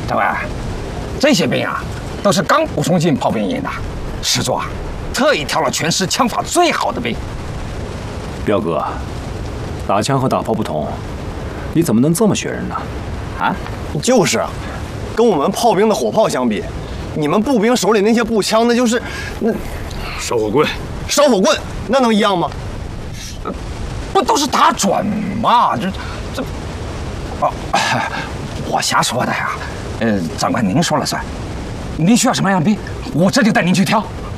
长官，这些兵啊，都是刚补充进炮兵营的，师座特意挑了全师枪法最好的兵。 彪哥，打枪和打炮不同，你怎么能这么学人呢？ 啊，就是啊，跟我们炮兵的火炮相比，你们步兵手里那些步枪，那就是那烧火棍， 烧火棍，那能一样吗？ 不都是打准吗？哦，我瞎说的呀。长官您说了算，您需要什么样的兵，我这就带您去挑。